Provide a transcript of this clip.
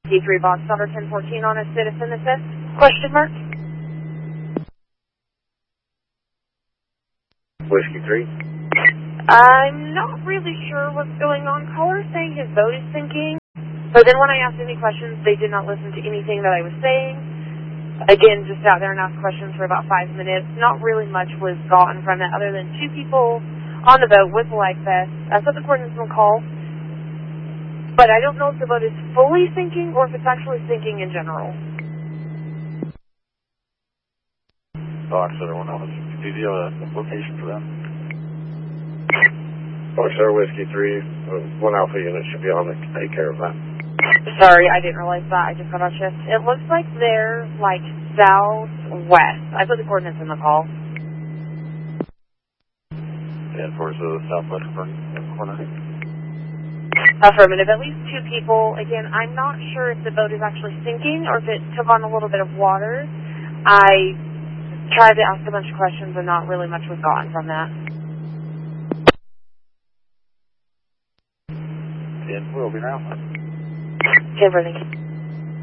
D3 box number 1014 on a citizen assist? Question mark? Whiskey 3. I'm not really sure what's going on. Caller saying his boat is sinking. But then when I asked any questions, they did not listen to anything that I was saying. Again, just sat there and asked questions for about 5 minutes. Not really much was gotten from it other than 2 people on the boat with life vests. I put the coordinates on the call. But I don't know if the boat is fully sinking or if it's actually sinking in general. Box Center 1 do you have a location for them? Box Center Whiskey 3, 1 Alpha unit should be on to take care of that. Sorry, I didn't realize that. I just got on shift. It looks like they're, like, southwest. I put the coordinates in the call. And towards the southwest corner. Affirmative. At least 2 people. Again, I'm not sure if the boat is actually sinking or if it took on a little bit of water. I tried to ask a bunch of questions and not really much was gotten from that. And we'll be around. Okay, thank you.